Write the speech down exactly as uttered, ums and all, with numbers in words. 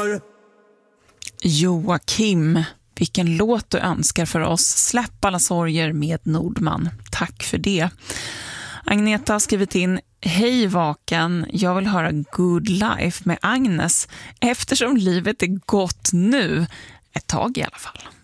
kvar. Joakim, vilken låt du önskar för oss. Släpp alla sorger med Nordman. Tack för det. Agneta har skrivit in: hej Vaken, jag vill höra Good Life med Agnes eftersom livet är gott nu. Ett tag i alla fall.